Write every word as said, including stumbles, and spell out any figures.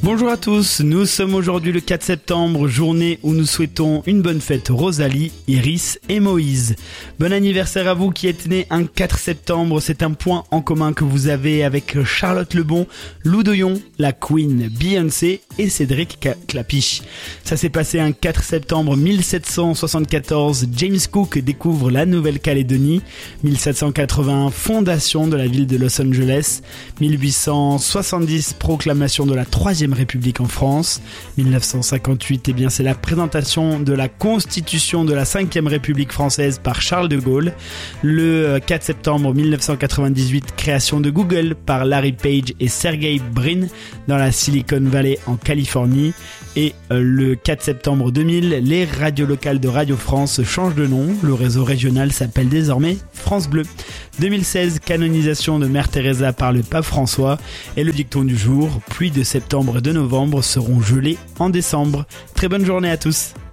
Bonjour à tous, nous sommes aujourd'hui le quatre septembre, journée où nous souhaitons une bonne fête Rosalie, Iris et Moïse. Bon anniversaire à vous qui êtes nés un quatre septembre, c'est un point en commun que vous avez avec Charlotte Lebon, Lou Doyon, la Queen, Beyoncé et Cédric Clapiche. Ça s'est passé un quatre septembre mille sept cent soixante-quatorze, James Cook découvre la Nouvelle-Calédonie, mille sept cent quatre-vingts, fondation de la ville de Los Angeles, mille huit cent soixante-dix, proclamation de la troisième République en France, mille neuf cent cinquante-huit, eh bien c'est la présentation de la Constitution de la cinquième République française par Charles de Gaulle. Le quatre septembre mille neuf cent quatre-vingt-dix-huit, création de Google par Larry Page et Sergey Brin dans la Silicon Valley en Californie. Et le quatre septembre deux mille, les radios locales de Radio France changent de nom. Le réseau régional s'appelle désormais France Bleu. deux mille seize, canonisation de Mère Teresa par le pape François. Et le dicton du jour, pluie de septembre et de novembre seront gelées en décembre. Très bonne journée à tous.